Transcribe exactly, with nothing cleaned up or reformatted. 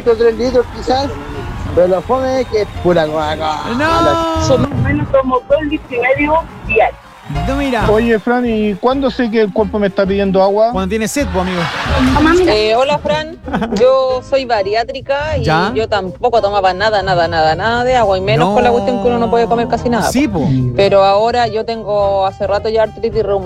litros, tres litros quizás, pero lo fome es que es pura Coca-Cola. No. Son más o menos como dos litros y medio diarios. No, mira. Oye, Fran, ¿y cuándo sé que el cuerpo me está pidiendo agua? Cuando tienes sed, pues, amigo. Eh, hola Fran, yo soy bariátrica y ¿Ya? yo tampoco tomaba nada, nada, nada, nada de agua y menos No. con la cuestión que uno no puede comer casi nada. Sí, pues. Pero ahora yo tengo hace rato ya artritis reumatoide.